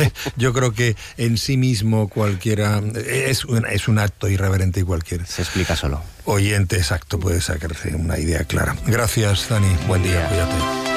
yo creo que en sí mismo cualquiera es un, es un acto irreverente y cualquiera. Se explica solo. Oyente, exacto, puede sacarse una idea clara. Gracias, Dani. Buen día, cuídate.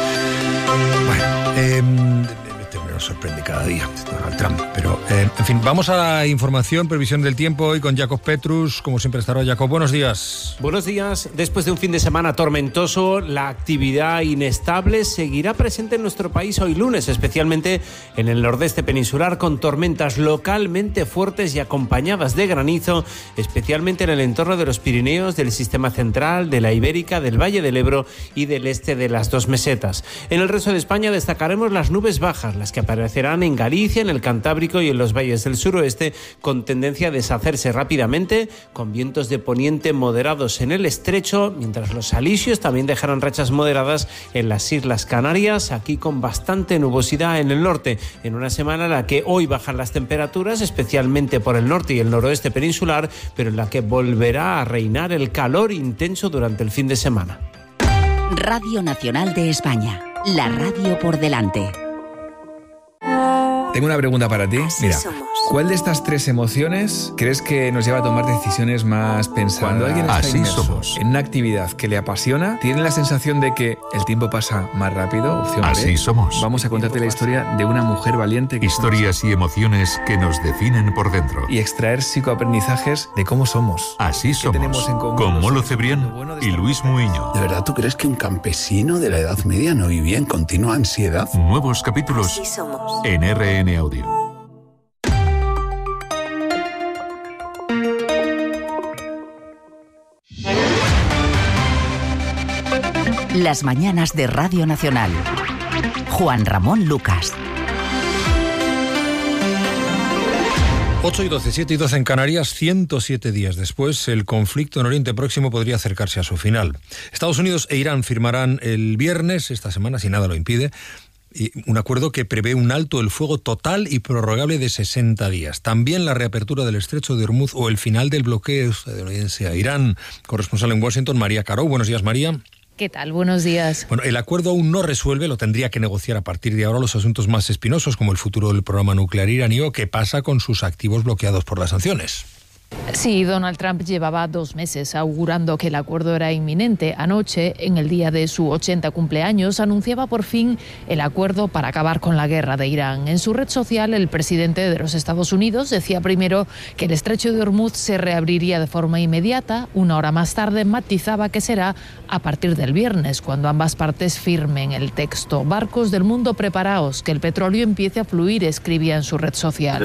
Bueno, eh, me sorprende cada día Donald Trump, pero eh, en fin, vamos a la información, previsión del tiempo hoy con Jacob Petrus, como siempre estará Jacob. Buenos días. Buenos días. Después de un fin de semana tormentoso, la actividad inestable seguirá presente en nuestro país hoy lunes, especialmente en el nordeste peninsular, con tormentas localmente fuertes y acompañadas de granizo, especialmente en el entorno de los Pirineos, del sistema central, de la Ibérica, del Valle del Ebro y del este de las dos mesetas. En el resto de España destacaremos las nubes bajas, las que aparecerán en Galicia, en el Cantábrico y en los valles del suroeste, con tendencia a deshacerse rápidamente, con vientos de poniente moderados en el estrecho, mientras los alisios también dejarán rachas moderadas en las Islas Canarias, aquí con bastante nubosidad en el norte, en una semana en la que hoy bajan las temperaturas, especialmente por el norte y el noroeste peninsular, pero en la que volverá a reinar el calor intenso durante el fin de semana. Radio Nacional de España, la radio por delante. Tengo una pregunta para ti. Mira, ¿cuál de estas tres emociones crees que nos lleva a tomar decisiones más pensadas? Cuando alguien está Así inmerso somos. en una actividad que le apasiona, tiene la sensación de que el tiempo pasa más rápido. Opción Así B. somos. Vamos a contarte la historia de una mujer valiente. Que Historias y emociones que nos definen por dentro. y extraer psicoaprendizajes de cómo somos. Así somos. tenemos en común Con los Molo seres Cebrián y Luis Muiño. ¿De verdad tú crees que un campesino de la Edad Media no vivía en continua ansiedad? Nuevos capítulos en R N Audio. Las mañanas de Radio Nacional. Juan Ramón Lucas. ocho y doce, siete y doce en Canarias, ciento siete días después, el conflicto en Oriente Próximo podría acercarse a su final. Estados Unidos e Irán firmarán el viernes, esta semana, si nada lo impide, un acuerdo que prevé un alto el fuego total y prorrogable de sesenta días. También la reapertura del estrecho de Hormuz o el final del bloqueo estadounidense a Irán. Corresponsal en Washington, María Caro. Buenos días, María. ¿Qué tal? Buenos días. Bueno, el acuerdo aún no resuelve, lo tendría que negociar a partir de ahora los asuntos más espinosos, como el futuro del programa nuclear iraní o qué pasa con sus activos bloqueados por las sanciones. Sí, Donald Trump llevaba dos meses augurando que el acuerdo era inminente. Anoche, en el día de su ochenta cumpleaños, anunciaba por fin el acuerdo para acabar con la guerra de Irán. En su red social, el presidente de los Estados Unidos decía primero que el estrecho de Hormuz se reabriría de forma inmediata. Una hora más tarde matizaba que será a partir del viernes, cuando ambas partes firmen el texto. Barcos del mundo, preparaos, que el petróleo empiece a fluir, escribía en su red social.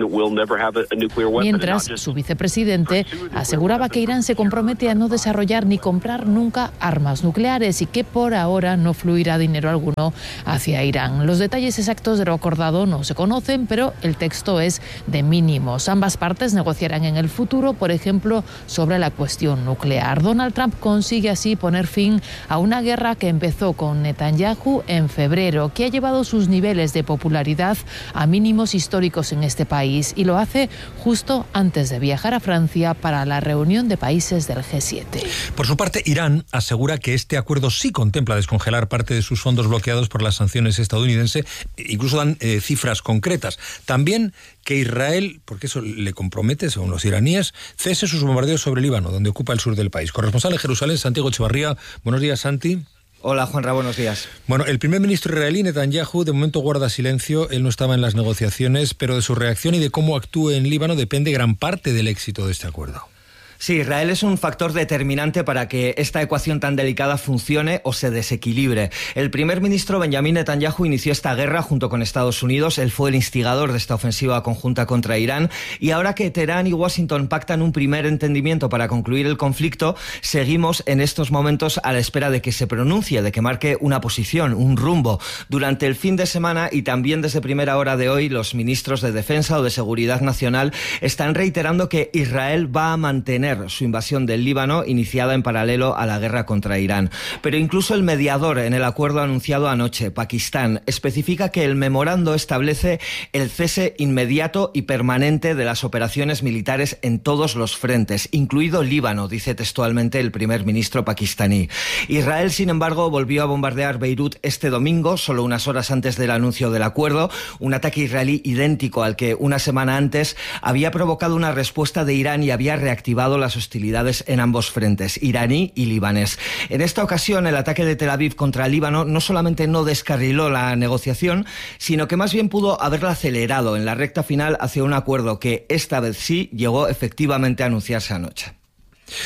Mientras, su vicepresidente aseguraba que Irán se compromete a no desarrollar ni comprar nunca armas nucleares y que por ahora no fluirá dinero alguno hacia Irán. Los detalles exactos de lo acordado no se conocen, pero el texto es de mínimos. Ambas partes negociarán en el futuro, por ejemplo, sobre la cuestión nuclear. Donald Trump consigue así poner fin a una guerra que empezó con Netanyahu en febrero, que ha llevado sus niveles de popularidad a mínimos históricos en este país, y lo hace justo antes de viajar a Francia para la reunión de países del G siete. Por su parte, Irán asegura que este acuerdo sí contempla descongelar parte de sus fondos bloqueados por las sanciones estadounidenses, incluso dan eh, cifras concretas. También que Israel, porque eso le compromete, según los iraníes, cese sus bombardeos sobre Líbano, donde ocupa el sur del país. Corresponsal en Jerusalén, Santiago Echevarría. Buenos días, Santi. Hola, Juanra, buenos días. Bueno, el primer ministro israelí, Netanyahu, de momento guarda silencio. Él no estaba en las negociaciones, pero de su reacción y de cómo actúe en Líbano depende gran parte del éxito de este acuerdo. Sí, Israel es un factor determinante para que esta ecuación tan delicada funcione o se desequilibre. El primer ministro Benjamín Netanyahu inició esta guerra junto con Estados Unidos. Él fue el instigador de esta ofensiva conjunta contra Irán. Y ahora que Teherán y Washington pactan un primer entendimiento para concluir el conflicto, seguimos en estos momentos a la espera de que se pronuncie, de que marque una posición, un rumbo. Durante el fin de semana y también desde primera hora de hoy, los ministros de Defensa o de Seguridad Nacional están reiterando que Israel va a mantener su invasión del Líbano, iniciada en paralelo a la guerra contra Irán. Pero incluso el mediador en el acuerdo anunciado anoche, Pakistán, especifica que el memorando establece el cese inmediato y permanente de las operaciones militares en todos los frentes, incluido Líbano, dice textualmente el primer ministro pakistaní. Israel, sin embargo, volvió a bombardear Beirut este domingo, solo unas horas antes del anuncio del acuerdo, un ataque israelí idéntico al que una semana antes había provocado una respuesta de Irán y había reactivado las hostilidades en ambos frentes, iraní y libanés. En esta ocasión, el ataque de Tel Aviv contra Líbano no solamente no descarriló la negociación, sino que más bien pudo haberla acelerado en la recta final hacia un acuerdo que esta vez sí llegó efectivamente a anunciarse anoche.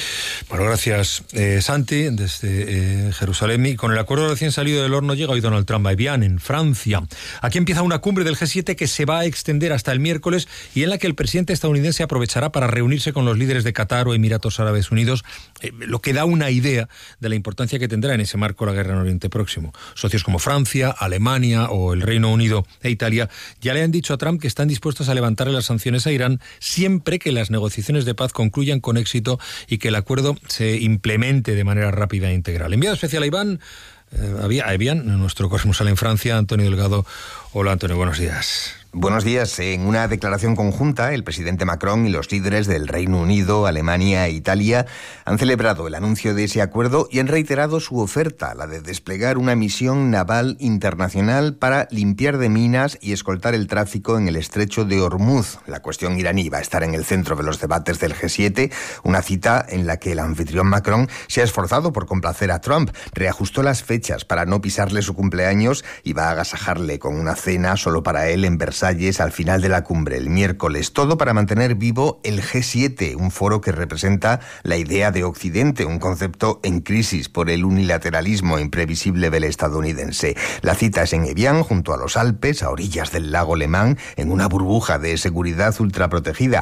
Bueno, gracias, eh, Santi, desde eh, Jerusalén. Y con el acuerdo recién salido del horno llega hoy Donald Trump a Evian, en Francia. Aquí empieza una cumbre del G siete que se va a extender hasta el miércoles y en la que el presidente estadounidense aprovechará para reunirse con los líderes de Qatar o Emiratos Árabes Unidos, eh, lo que da una idea de la importancia que tendrá en ese marco la guerra en Oriente Próximo. Socios como Francia, Alemania o el Reino Unido e Italia ya le han dicho a Trump que están dispuestos a levantarle las sanciones a Irán siempre que las negociaciones de paz concluyan con éxito y que el acuerdo se implemente de manera rápida e integral. Enviado especial a Iván, eh, a Evian, nuestro corresponsal en Francia, Antonio Delgado. Hola, Antonio, buenos días. Buenos días. En una declaración conjunta, el presidente Macron y los líderes del Reino Unido, Alemania e Italia han celebrado el anuncio de ese acuerdo y han reiterado su oferta, la de desplegar una misión naval internacional para limpiar de minas y escoltar el tráfico en el estrecho de Hormuz. La cuestión iraní va a estar en el centro de los debates del G siete, una cita en la que el anfitrión Macron se ha esforzado por complacer a Trump, reajustó las fechas para no pisarle su cumpleaños y va a agasajarle con una cena solo para él en Versalles al final de la cumbre el miércoles. Todo para mantener vivo el G siete, un foro que representa la idea de Occidente, un concepto en crisis por el unilateralismo imprevisible del estadounidense. La cita es en Evian, junto a los Alpes, a orillas del lago Le Mans, en una burbuja de seguridad ultraprotegida.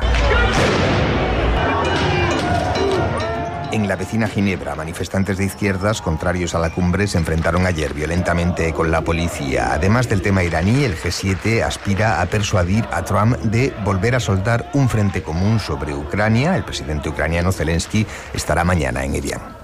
En la vecina Ginebra, manifestantes de izquierdas contrarios a la cumbre se enfrentaron ayer violentamente con la policía. Además del tema iraní, el G siete aspira a persuadir a Trump de volver a soldar un frente común sobre Ucrania. El presidente ucraniano Zelensky estará mañana en Evian.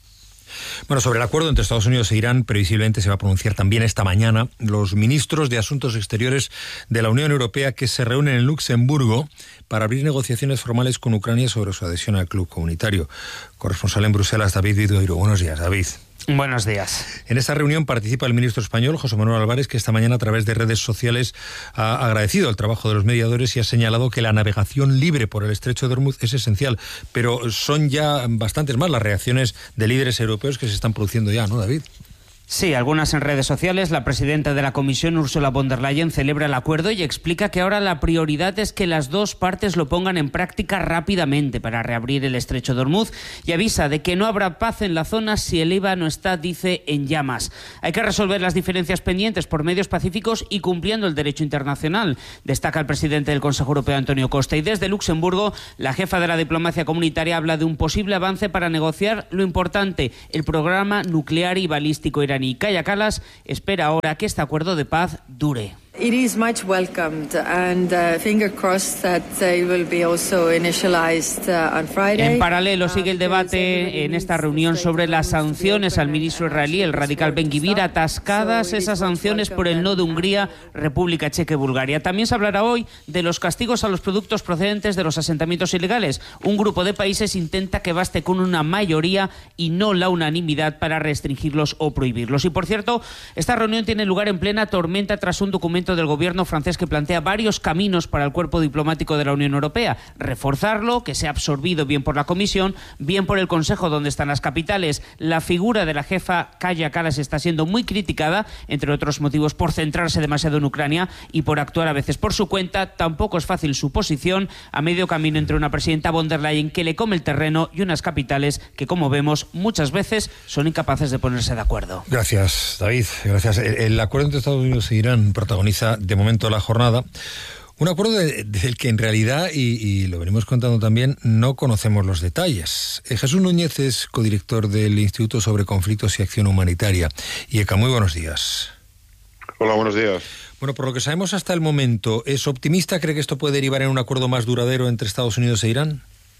Bueno, sobre el acuerdo entre Estados Unidos e Irán, previsiblemente se va a pronunciar también esta mañana los ministros de Asuntos Exteriores de la Unión Europea que se reúnen en Luxemburgo para abrir negociaciones formales con Ucrania sobre su adhesión al club comunitario. Corresponsal en Bruselas, David Vidueiro. Buenos días, David. Buenos días. En esta reunión participa el ministro español, José Manuel Álvarez, que esta mañana a través de redes sociales ha agradecido el trabajo de los mediadores y ha señalado que la navegación libre por el estrecho de Hormuz es esencial. Pero son ya bastantes más las reacciones de líderes europeos que se están produciendo ya, ¿no, David? Sí, algunas en redes sociales. La presidenta de la Comisión, Ursula von der Leyen, celebra el acuerdo y explica que ahora la prioridad es que las dos partes lo pongan en práctica rápidamente para reabrir el estrecho de Hormuz y avisa de que no habrá paz en la zona si el Líbano está, dice, en llamas. Hay que resolver las diferencias pendientes por medios pacíficos y cumpliendo el derecho internacional, destaca el presidente del Consejo Europeo, Antonio Costa. Y desde Luxemburgo, la jefa de la diplomacia comunitaria habla de un posible avance para negociar lo importante, el programa nuclear y balístico iraní. Y Kaja Kallas espera ahora que este acuerdo de paz dure. It is much welcomed and uh, finger crossed that it will be also initialized uh, on Friday. En paralelo sigue el debate en esta reunión sobre las sanciones al ministro israelí, el radical Ben-Gvir, atascadas esas sanciones por el no de Hungría, República Checa y Bulgaria. También se hablará hoy de los castigos a los productos procedentes de los asentamientos ilegales. Un grupo de países intenta que baste con una mayoría y no la unanimidad para restringirlos o prohibirlos. Y por cierto, esta reunión tiene lugar en plena tormenta tras un documento del gobierno francés que plantea varios caminos para el cuerpo diplomático de la Unión Europea. Reforzarlo, que sea absorbido bien por la Comisión, bien por el Consejo, donde están las capitales. La figura de la jefa Kaja Kallas está siendo muy criticada, entre otros motivos, por centrarse demasiado en Ucrania y por actuar a veces por su cuenta. Tampoco es fácil su posición a medio camino entre una presidenta von der Leyen que le come el terreno y unas capitales que, como vemos, muchas veces son incapaces de ponerse de acuerdo. Gracias, David. Gracias. El, el acuerdo entre Estados Unidos e Irán protagoniza de momento la jornada. Un acuerdo de, del que en realidad, y, y lo venimos contando también, no conocemos los detalles. Eh, Jesús Núñez es codirector del Instituto sobre Conflictos y Acción Humanitaria. Y Eka, muy buenos días. Hola, buenos días. Bueno, por lo que sabemos hasta el momento, ¿es optimista? ¿Cree que esto puede derivar en un acuerdo más duradero entre Estados Unidos e Irán?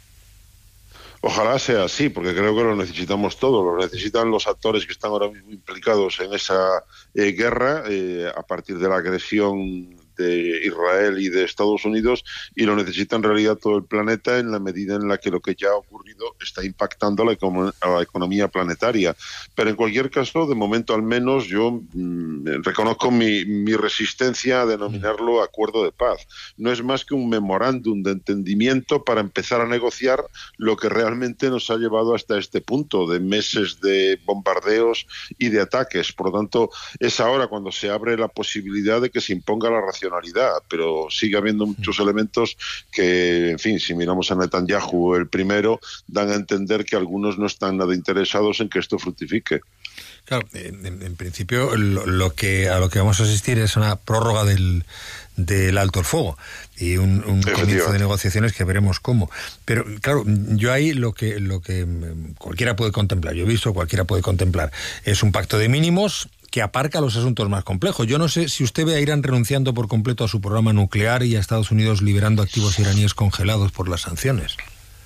Ojalá sea así, porque creo que lo necesitamos todos, lo necesitan los actores que están ahora mismo implicados en esa eh, guerra eh, a partir de la agresión de Israel y de Estados Unidos, y lo necesita en realidad todo el planeta en la medida en la que lo que ya ha ocurrido está impactando a la, econ- a la economía planetaria. Pero en cualquier caso, de momento al menos, yo mmm, reconozco mi, mi resistencia a denominarlo acuerdo de paz. No es más que un memorándum de entendimiento para empezar a negociar lo que realmente nos ha llevado hasta este punto de meses de bombardeos y de ataques. Por lo tanto, es ahora cuando se abre la posibilidad de que se imponga la ración condicionalidad, pero sigue habiendo muchos elementos que, en fin, si miramos a Netanyahu el primero, dan a entender que algunos no están nada interesados en que esto fructifique. Claro, en, en principio lo, lo que a lo que vamos a asistir es una prórroga del, del alto el fuego y un, un comienzo de negociaciones que veremos cómo. Pero claro, yo ahí lo que lo que cualquiera puede contemplar, yo he visto, cualquiera puede contemplar, es un pacto de mínimos que aparca los asuntos más complejos. Yo no sé si usted ve a Irán renunciando por completo a su programa nuclear y a Estados Unidos liberando activos iraníes congelados por las sanciones.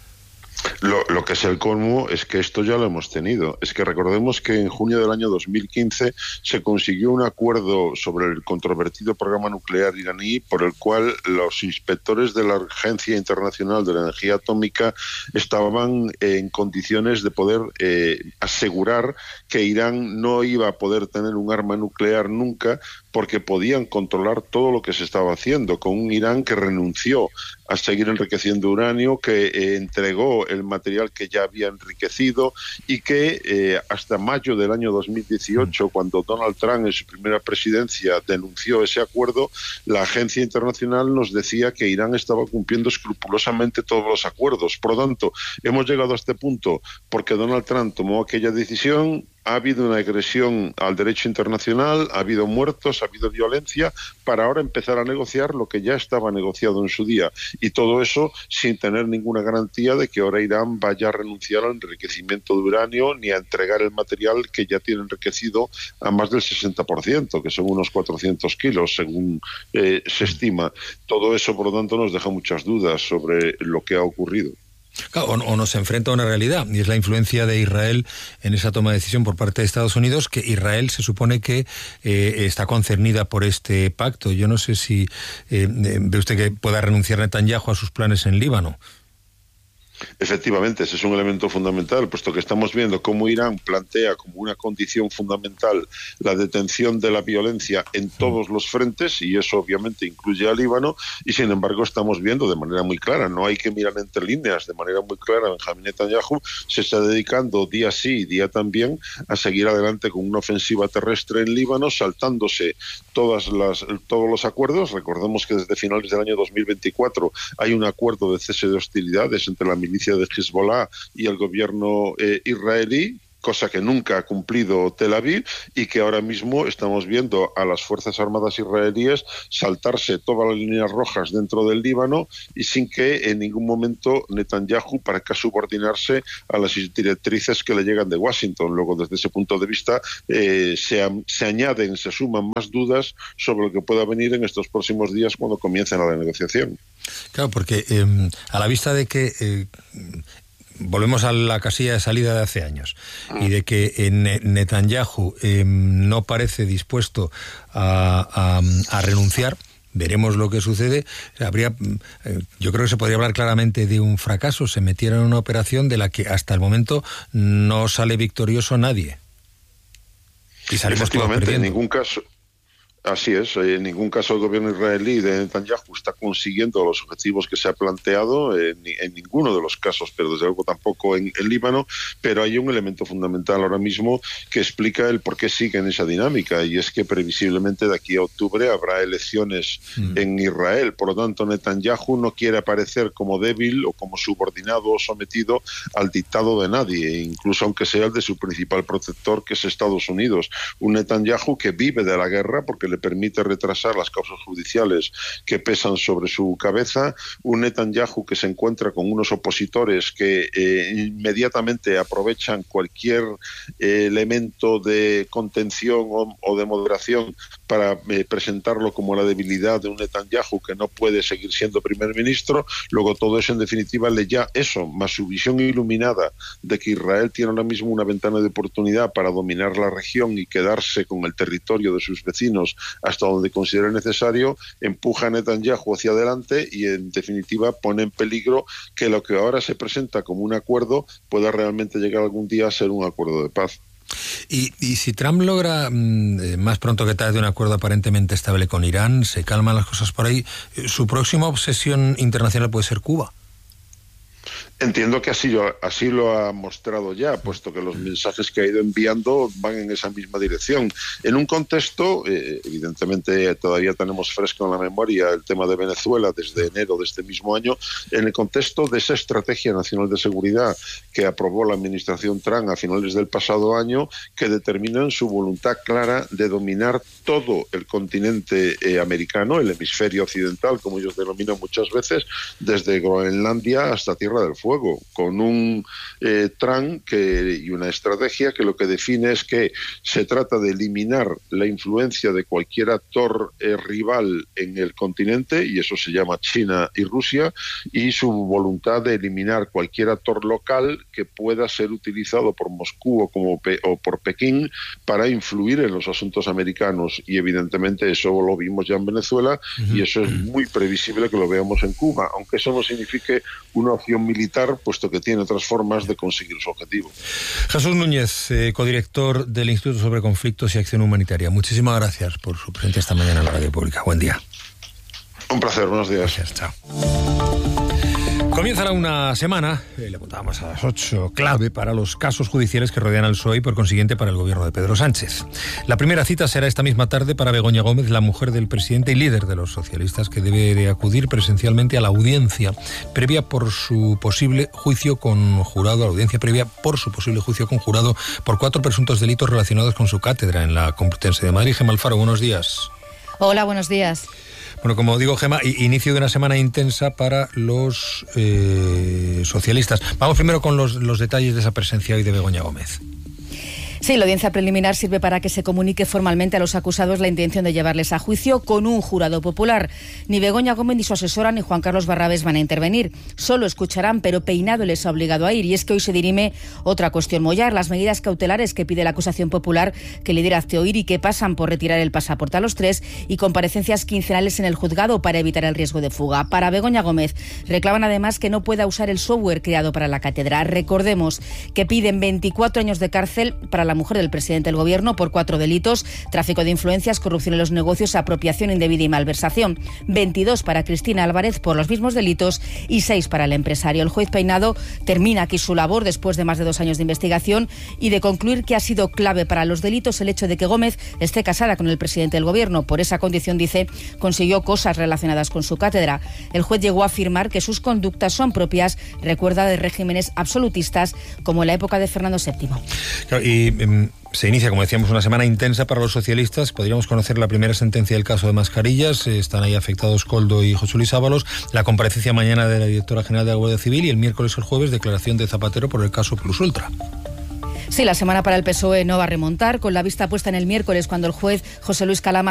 Lo, lo que es el colmo es que esto ya lo hemos tenido. Es que recordemos que en junio del año dos mil quince se consiguió un acuerdo sobre el controvertido programa nuclear iraní por el cual los inspectores de la Agencia Internacional de la Energía Atómica estaban en condiciones de poder eh, asegurar que Irán no iba a poder tener un arma nuclear nunca, porque podían controlar todo lo que se estaba haciendo, con un Irán que renunció a seguir enriqueciendo uranio, que eh, entregó el material que ya había enriquecido y que eh, hasta mayo del año dos mil dieciocho, cuando Donald Trump en su primera presidencia denunció ese acuerdo, la agencia internacional nos decía que Irán estaba cumpliendo escrupulosamente todos los acuerdos. Por lo tanto, hemos llegado a este punto porque Donald Trump tomó aquella decisión. Ha habido una agresión al derecho internacional, ha habido muertos, ha habido violencia, para ahora empezar a negociar lo que ya estaba negociado en su día. Y todo eso sin tener ninguna garantía de que ahora Irán vaya a renunciar al enriquecimiento de uranio ni a entregar el material que ya tiene enriquecido a más del sesenta por ciento, que son unos cuatrocientos kilos, según eh, se estima. Todo eso, por lo tanto, nos deja muchas dudas sobre lo que ha ocurrido. Claro, o, o nos enfrenta a una realidad, y es la influencia de Israel en esa toma de decisión por parte de Estados Unidos, que Israel se supone que eh, está concernida por este pacto. Yo no sé si eh, ve usted que pueda renunciar Netanyahu a sus planes en Líbano. Efectivamente, ese es un elemento fundamental, puesto que estamos viendo cómo Irán plantea como una condición fundamental la detención de la violencia en todos los frentes, y eso obviamente incluye a Líbano, y sin embargo estamos viendo de manera muy clara, no hay que mirar entre líneas, de manera muy clara, Benjamín Netanyahu se está dedicando día sí y día también a seguir adelante con una ofensiva terrestre en Líbano, saltándose todas las, todos los acuerdos. Recordemos que desde finales del año dos mil veinticuatro hay un acuerdo de cese de hostilidades entre la milicia de Hezbollah y el gobierno eh, israelí, cosa que nunca ha cumplido Tel Aviv, y que ahora mismo estamos viendo a las Fuerzas Armadas israelíes saltarse todas las líneas rojas dentro del Líbano y sin que en ningún momento Netanyahu parezca subordinarse a las directrices que le llegan de Washington. Luego, desde ese punto de vista, eh, se, se añaden, se suman más dudas sobre lo que pueda venir en estos próximos días cuando comiencen la negociación. Claro, porque eh, a la vista de que eh, volvemos a la casilla de salida de hace años y de que eh, Netanyahu eh, no parece dispuesto a, a, a renunciar, veremos lo que sucede. Habría, eh, yo creo que se podría hablar claramente de un fracaso. Se metieron en una operación de la que hasta el momento no sale victorioso nadie. Y salimos todos perdiendo. En ningún caso. Así es, en ningún caso el gobierno israelí de Netanyahu está consiguiendo los objetivos que se ha planteado, en, en ninguno de los casos, pero desde luego tampoco en el Líbano, pero hay un elemento fundamental ahora mismo que explica el por qué sigue en esa dinámica, y es que previsiblemente de aquí a octubre habrá elecciones mm. en Israel. Por lo tanto, Netanyahu no quiere aparecer como débil o como subordinado o sometido al dictado de nadie, incluso aunque sea el de su principal protector, que es Estados Unidos. Un Netanyahu que vive de la guerra porque le permite retrasar las causas judiciales que pesan sobre su cabeza, un Netanyahu que se encuentra con unos opositores que eh, inmediatamente aprovechan cualquier eh, elemento de contención o, o de moderación para eh, presentarlo como la debilidad de un Netanyahu que no puede seguir siendo primer ministro. Luego todo eso en definitiva le ya eso, más su visión iluminada de que Israel tiene ahora mismo una ventana de oportunidad para dominar la región y quedarse con el territorio de sus vecinos hasta donde considere necesario, empuja a Netanyahu hacia adelante y en definitiva pone en peligro que lo que ahora se presenta como un acuerdo pueda realmente llegar algún día a ser un acuerdo de paz. Y, y si Trump logra mmm, más pronto que tarde un acuerdo aparentemente estable con Irán, se calman las cosas por ahí, ¿su próxima obsesión internacional puede ser Cuba? Entiendo que así lo, así lo ha mostrado ya, puesto que los mensajes que ha ido enviando van en esa misma dirección. En un contexto, eh, evidentemente todavía tenemos fresco en la memoria el tema de Venezuela desde enero de este mismo año, en el contexto de esa Estrategia Nacional de Seguridad que aprobó la administración Trump a finales del pasado año, que determinan su voluntad clara de dominar todo el continente eh, americano, el hemisferio occidental, como ellos denominan muchas veces, desde Groenlandia hasta Tierra del Fuego, con un eh, Trump que, y una estrategia que lo que define es que se trata de eliminar la influencia de cualquier actor eh, rival en el continente, y eso se llama China y Rusia, y su voluntad de eliminar cualquier actor local que pueda ser utilizado por Moscú o, como Pe- o por Pekín para influir en los asuntos americanos. Y evidentemente eso lo vimos ya en Venezuela, uh-huh. y eso es muy previsible que lo veamos en Cuba, aunque eso no signifique una opción militar, puesto que tiene otras formas de conseguir su objetivo. Jesús Núñez, eh, codirector del Instituto sobre Conflictos y Acción Humanitaria. Muchísimas gracias por su presencia esta mañana en la Radio Pública. Buen día. Un placer, buenos días. Gracias, chao. Comienza una semana, eh, le apuntábamos a las ocho, clave para los casos judiciales que rodean al P S O E y por consiguiente para el gobierno de Pedro Sánchez. La primera cita será esta misma tarde para Begoña Gómez, la mujer del presidente y líder de los socialistas, que debe de acudir presencialmente a la audiencia previa por su posible juicio con jurado, a la audiencia previa por su posible juicio con jurado por cuatro presuntos delitos relacionados con su cátedra en la Complutense de Madrid. Gemma Alfaro, buenos días. Hola, buenos días. Bueno, como digo, Gemma, inicio de una semana intensa para los eh, socialistas. Vamos primero con los, los detalles de esa presencia hoy de Begoña Gómez. Sí, la audiencia preliminar sirve para que se comunique formalmente a los acusados la intención de llevarles a juicio con un jurado popular. Ni Begoña Gómez ni su asesora ni Juan Carlos Barrabés van a intervenir. Solo escucharán, pero Peinado les ha obligado a ir. Y es que hoy se dirime otra cuestión mollar, las medidas cautelares que pide la acusación popular que lidera Hazte Oír y que pasan por retirar el pasaporte a los tres y comparecencias quincenales en el juzgado para evitar el riesgo de fuga. Para Begoña Gómez reclaman además que no pueda usar el software creado para la cátedra. Recordemos que piden veinticuatro años de cárcel para la la mujer del presidente del gobierno por cuatro delitos: tráfico de influencias, corrupción en los negocios, apropiación indebida y malversación. veintidós para Cristina Álvarez por los mismos delitos y seis para el empresario. El juez Peinado termina aquí su labor después de más de dos años de investigación y de concluir que ha sido clave para los delitos el hecho de que Gómez esté casada con el presidente del gobierno. Por esa condición, dice, consiguió cosas relacionadas con su cátedra. El juez llegó a afirmar que sus conductas son propias, recuerda, de regímenes absolutistas como en la época de Fernando séptimo. Claro, y se inicia, como decíamos, una semana intensa para los socialistas. Podríamos conocer la primera sentencia del caso de mascarillas. Están ahí afectados Koldo y José Luis Ábalos. La comparecencia mañana de la directora general de la Guardia Civil y el miércoles o el jueves declaración de Zapatero por el caso Plus Ultra. Sí, la semana para el P S O E no va a remontar, con la vista puesta en el miércoles cuando el juez José Luis Calama